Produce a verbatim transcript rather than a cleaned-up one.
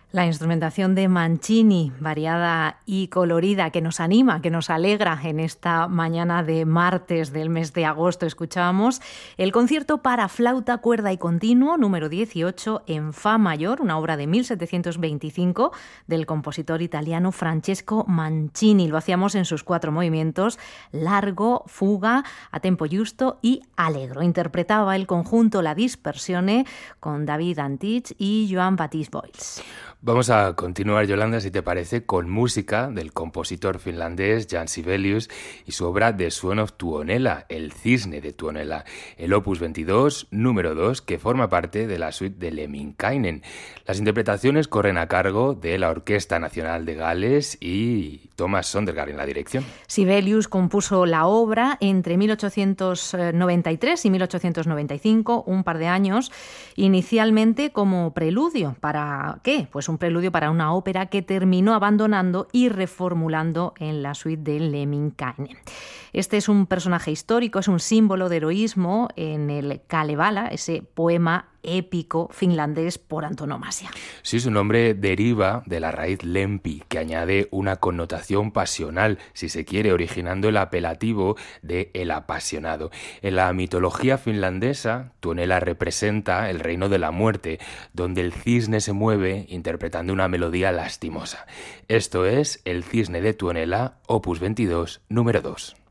La instrumentación de Mancini, variada y colorida, que nos anima, que nos alegra en esta mañana de martes del mes de agosto. Escuchábamos el concierto para flauta, cuerda y continuo número dieciocho en Fa mayor, una obra de mil setecientos veinticinco del compositor italiano Francesco Mancini. Lo hacíamos en sus cuatro movimientos: largo, fuga, a tempo giusto y allegro. Interpretaba el conjunto La Dispersione con David Antich y Joan Baptiste Boyles. Vamos a continuar, Yolanda, si te parece, con música del compositor finlandés Jan Sibelius y su obra The Swan of Tuonela, El Cisne de Tuonela, el opus veintidós, número dos, que forma parte de la suite de Lemminkainen. Las interpretaciones corren a cargo de la Orquesta Nacional de Gales y Thomas Sondergaard en la dirección. Sibelius compuso la obra entre mil ochocientos noventa y tres y mil ochocientos noventa y cinco, un par de años, inicialmente como preludio. ¿Para qué? Pues un preludio para una ópera que terminó abandonando y reformulando en la suite de Lemminkainen. Este es un personaje histórico, es un símbolo de heroísmo en el Kalevala, ese poema épico finlandés por antonomasia. Sí, su nombre deriva de la raíz lempi, que añade una connotación pasional, si se quiere, originando el apelativo de el apasionado. En la mitología finlandesa, Tuonela representa el reino de la muerte, donde el cisne se mueve interpretando una melodía lastimosa. Esto es El Cisne de Tuonela, opus veintidós, número dos.